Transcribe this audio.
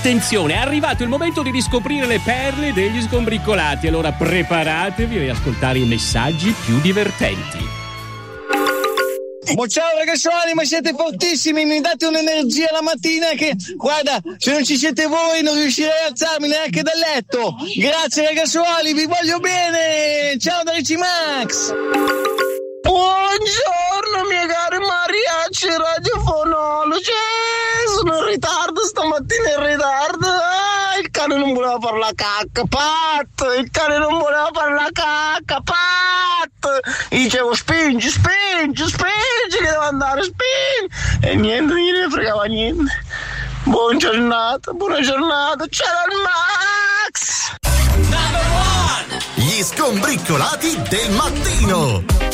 Attenzione, è arrivato il momento di riscoprire le perle degli sgombriccolati. Allora preparatevi a riascoltare i messaggi più divertenti. Oh, ciao ragazzuoli, ma siete fortissimi, mi date un'energia la mattina che, guarda, se non ci siete voi non riuscirei a alzarmi neanche dal letto. Grazie ragazzuoli, vi voglio bene. Ciao da Ricci Max. Buongiorno miei cari mariachi radiofonologi, sono in ritardo stamattina, in ritardo. Il cane non voleva fare la cacca, Pat, il cane non voleva fare la cacca, Pat. Dicevo spingi che devo andare, spingi. E niente, non gliene fregava niente. Buona giornata, ciao Max. Gli sgombriccolati del mattino.